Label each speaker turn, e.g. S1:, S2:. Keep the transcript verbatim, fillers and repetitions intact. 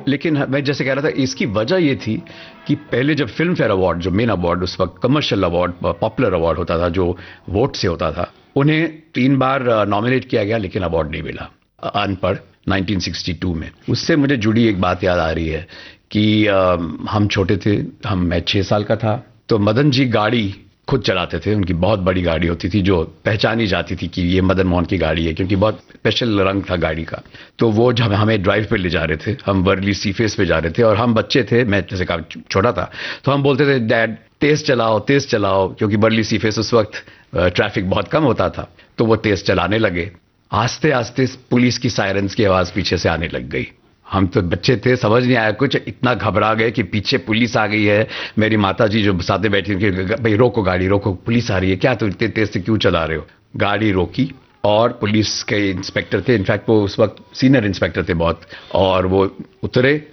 S1: लेकिन मैं जैसे कह रहा था, इसकी वजह ये थी कि पहले जब फिल्म फेयर अवार्ड, जो मेन अवार्ड उस वक्त कमर्शियल अवार्ड, पॉपुलर अवार्ड होता था जो वोट से होता था, उन्हें तीन बार नॉमिनेट किया गया लेकिन अवार्ड नहीं मिला अनपढ़ नाइनटीन सिक्सटी टू में। उससे मुझे जुड़ी एक बात याद आ रही है कि आ, हम छोटे थे, हम मैं छह साल का था, तो मदन जी गाड़ी खुद चलाते थे। उनकी बहुत बड़ी गाड़ी होती थी जो पहचानी जाती थी कि ये मदन मोहन की गाड़ी है, क्योंकि बहुत स्पेशल रंग था गाड़ी का। तो वो जब हमें ड्राइव पे ले जा रहे थे, हम वर्ली सी फेस पे जा रहे थे और हम बच्चे थे, मैं जैसे कहा छोटा था, तो हम बोलते थे डैड तेज चलाओ तेज चलाओ, क्योंकि वर्ली सी फेस उस वक्त ट्रैफिक बहुत कम होता था। तो वो तेज चलाने लगे। आस्ते आस्ते पुलिस की सायरन्स की आवाज पीछे से आने लग गई। हम तो बच्चे थे, समझ नहीं आया कुछ, इतना घबरा गए कि पीछे पुलिस आ गई है। मेरी माता जी जो साथ में बैठी थी, भाई रोको गाड़ी रोको, पुलिस आ रही है। क्या तुम इतने तेज से क्यों चला रहे हो? गाड़ी रोकी और पुलिस के इंस्पेक्टर थे, इनफैक्ट वो उस वक्त सीनियर इंस्पेक्टर थे बहुत, और वो उतरे